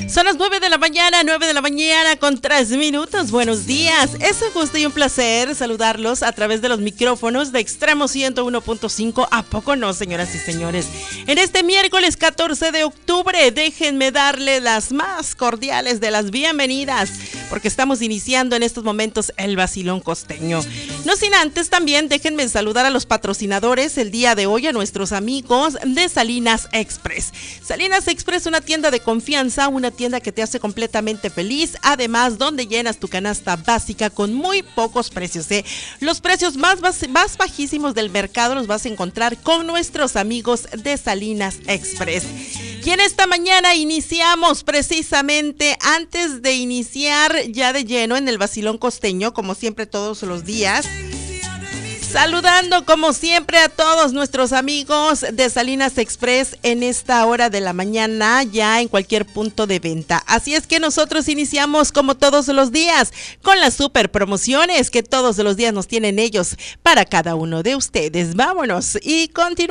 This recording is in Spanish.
Son las 9 de la mañana, 9 de la mañana con 3 minutos. Buenos días. Es un gusto y un placer saludarlos a través de los micrófonos de Extremo 101.5. ¿A poco no, señoras y señores? En este miércoles 14 de octubre, déjenme darle las más cordiales de las bienvenidas, porque estamos iniciando en estos momentos el vacilón costeño. No sin antes también déjenme saludar a los patrocinadores el día de hoy, a nuestros amigos de Salinas Express. Salinas Express, una tienda de confianza, una tienda que te hace completamente feliz, además donde llenas tu canasta básica con muy pocos precios, Los precios más bajísimos del mercado los vas a encontrar con nuestros amigos de Salinas Express. Y en esta mañana iniciamos precisamente antes de iniciar ya de lleno en el vacilón costeño, como siempre todos los días. Saludando como siempre a todos nuestros amigos de Salinas Express en esta hora de la mañana, ya en cualquier punto de venta. Así es que nosotros iniciamos como todos los días con las super promociones que todos los días nos tienen ellos para cada uno de ustedes. Vámonos y continuamos.